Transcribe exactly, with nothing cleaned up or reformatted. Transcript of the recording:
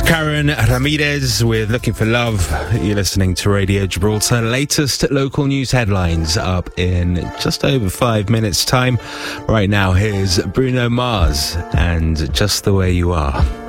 Karen Ramirez with Looking for Love. You're listening to Radio Gibraltar. Latest local news headlines up in just over five minutes time. Right now, here's Bruno Mars and Just the Way You Are.